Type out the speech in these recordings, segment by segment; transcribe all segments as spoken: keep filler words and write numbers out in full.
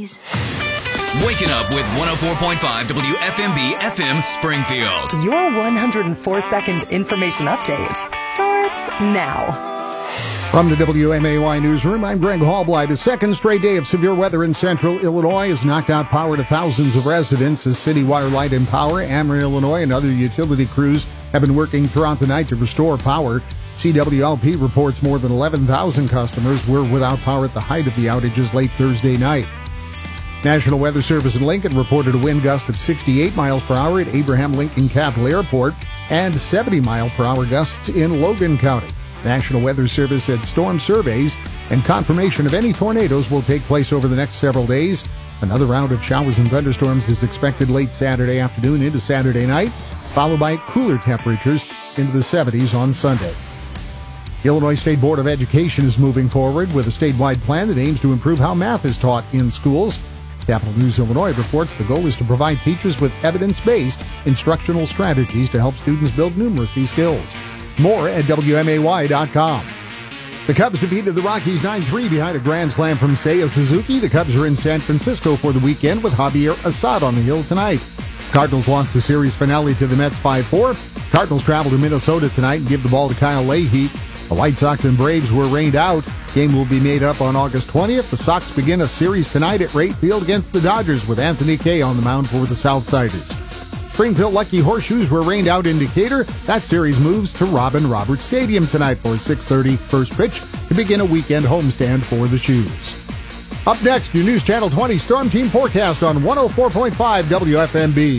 please. Waking up with one oh four point five W F M B F M Springfield. Your one hundred four second information update starts now. From the W M A Y Newsroom, I'm Greg Hallblight. A second straight day of severe weather in central Illinois has knocked out power to thousands of residents. As City Water, Light and Power, Ameren Illinois, and other utility crews have been working throughout the night to restore power. C W L P reports more than eleven thousand customers were without power at the height of the outages late Thursday night. National Weather Service in Lincoln reported a wind gust of sixty-eight miles per hour at Abraham Lincoln Capital Airport and seventy mile per hour gusts in Logan County. National Weather Service said storm surveys and confirmation of any tornadoes will take place over the next several days. Another round of showers and thunderstorms is expected late Saturday afternoon into Saturday night, followed by cooler temperatures into the seventies on Sunday. The Illinois State Board of Education is moving forward with a statewide plan that aims to improve how math is taught in schools. Capital News Illinois reports the goal is to provide teachers with evidence-based instructional strategies to help students build numeracy skills. More at W M A Y dot com. The Cubs defeated the Rockies nine three behind a grand slam from Seiya Suzuki. The Cubs are in San Francisco for the weekend with Javier Assad on the hill tonight. Cardinals lost the series finale to the Mets five four. Cardinals travel to Minnesota tonight and give the ball to Kyle Leahy. The White Sox and Braves were rained out. Game will be made up on August twentieth. The Sox begin a series tonight at Wright Field against the Dodgers with Anthony Kay on the mound for the Southsiders. Springfield Lucky Horseshoes were rained out in Decatur. That series moves to Robin Roberts Stadium tonight for a six thirty first pitch to begin a weekend homestand for the Shoes. Up next, your News Channel twenty Storm Team forecast on one oh four point five W F M B.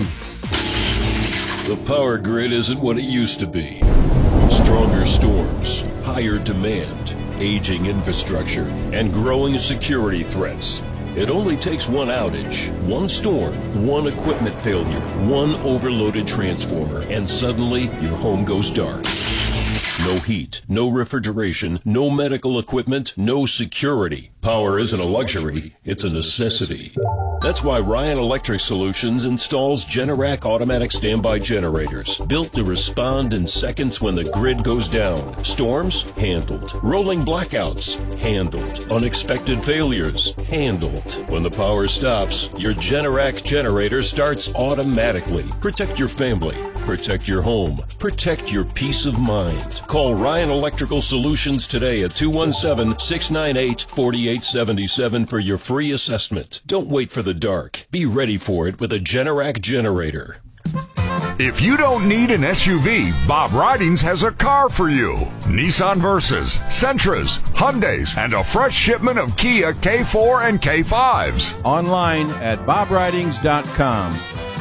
The power grid isn't what it used to be. Stronger storms, higher demand, aging infrastructure, and growing security threats. It only takes one outage, one storm, one equipment failure, one overloaded transformer, and suddenly your home goes dark. No heat, no refrigeration, no medical equipment, no security. Power isn't a luxury, it's a necessity. That's why Ryan Electric Solutions installs Generac automatic standby generators, built to respond in seconds when the grid goes down. Storms? Handled. Rolling blackouts? Handled. Unexpected failures? Handled. When the power stops, your Generac generator starts automatically. Protect your family. Protect your home. Protect your peace of mind. Call Ryan Electrical Solutions today at two one seven, six nine eight, four eight seven seven for your free assessment. Don't wait for the dark. Be ready for it with a Generac generator. If you don't need an S U V, Bob Ridings has a car for you. Nissan Versas, Sentras, Hyundais, and a fresh shipment of Kia K four and K fives. Online at bob ridings dot com.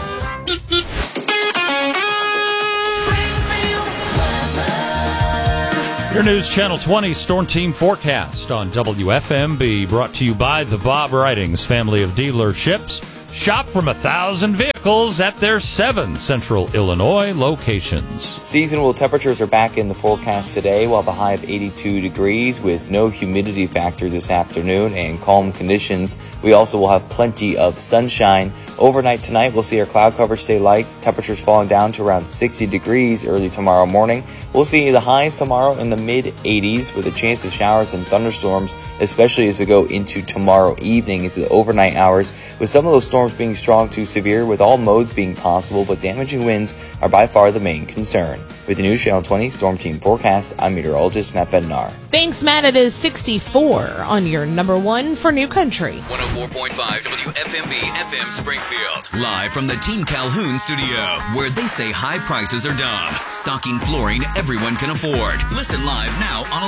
Your News Channel twenty Storm Team forecast on W F M B, brought to you by the Bob Ridings family of dealerships. Shop from a thousand vehicles at their seven Central Illinois locations. Seasonal temperatures are back in the forecast today, while the high of eighty-two degrees with no humidity factor this afternoon and calm conditions. We also will have plenty of sunshine. Overnight tonight, we'll see our cloud cover stay light. Temperatures falling down to around sixty degrees early tomorrow morning. We'll see the highs tomorrow in the mid eighties with a chance of showers and thunderstorms, especially as we go into tomorrow evening into the overnight hours, with some of those storms being strong to severe, with all modes being possible, but damaging winds are by far the main concern. With the News Channel twenty Storm Team forecast, I'm meteorologist Matt Bednar. Thanks, Matt. It is sixty-four on your number one for New Country. one oh four point five W F M B F M Springfield. Live from the Team Calhoun studio, where they say high prices are dumb. Stocking flooring everyone can afford. Listen live now on